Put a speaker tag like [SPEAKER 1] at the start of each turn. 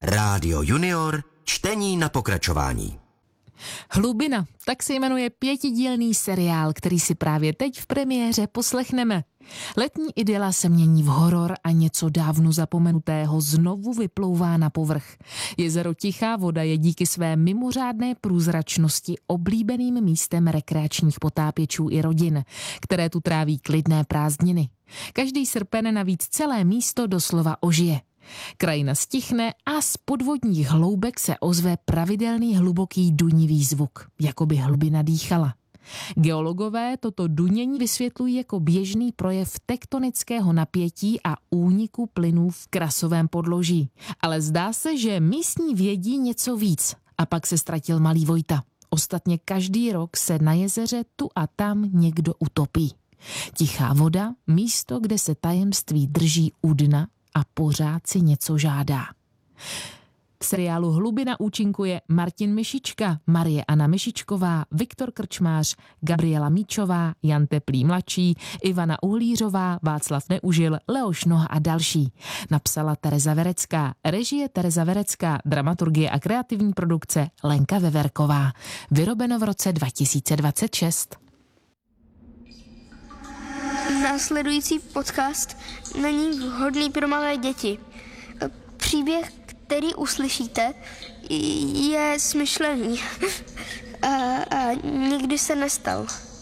[SPEAKER 1] Rádio Junior, čtení na pokračování.
[SPEAKER 2] Hlubina, tak se jmenuje 5dílný seriál, který si právě teď v premiéře poslechneme. Letní idyla se mění v horor a něco dávno zapomenutého znovu vyplouvá na povrch. Jezero Tichá voda je díky své mimořádné průzračnosti oblíbeným místem rekreačních potápěčů i rodin, které tu tráví klidné prázdniny. Každý srpen navíc celé místo doslova ožije. Krajina stichne a z podvodních hloubek se ozve pravidelný hluboký dunivý zvuk, jako by hlubina dýchala. Geologové toto dunění vysvětlují jako běžný projev tektonického napětí a úniku plynů v krasovém podloží. Ale zdá se, že místní vědí něco víc. A pak se ztratil malý Vojta. Ostatně každý rok se na jezeře tu a tam někdo utopí. Tichá voda, místo, kde se tajemství drží u dna a pořád si něco žádá. V seriálu Hlubina účinkuje Martin Myšička, Marie Anna Myšičková, Viktor Krčmář, Gabriela Míčová, Jan Teplý mladší, Ivana Uhlířová, Václav Neužil, Leoš Noha a další. Napsala Tereza Verecká, režie Tereza Verecká, dramaturgie a kreativní produkce Lenka Veverková. Vyrobeno v roce 2026.
[SPEAKER 3] Následující podcast není vhodný pro malé děti. Příběh, který uslyšíte, je smyšlený a nikdy se nestal.